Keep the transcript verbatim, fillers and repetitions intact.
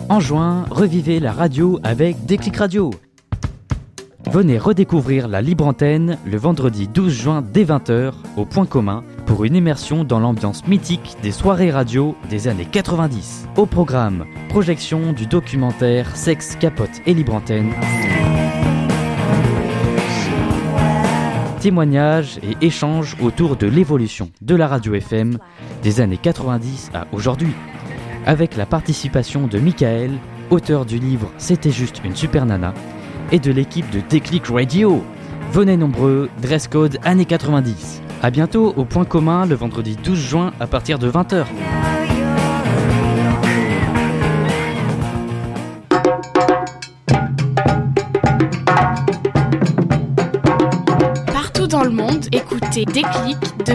En juin, revivez la radio avec Déclic Radio. Venez redécouvrir la libre antenne le vendredi douze juin dès vingt heures au Point Commun pour une immersion dans l'ambiance mythique des soirées radio des années quatre-vingt-dix. Au programme, projection du documentaire Sexe, Capote et Libre Antenne, témoignages et échanges autour de l'évolution de la radio F M des années quatre-vingt-dix à aujourd'hui, avec la participation de Michael, auteur du livre C'était juste une super nana, et de l'équipe de Déclic Radio. Venez nombreux, dress code années quatre-vingt-dix. A bientôt au Point Commun le vendredi douze juin à partir de vingt heures. Partout dans le monde, écoutez Déclic depuis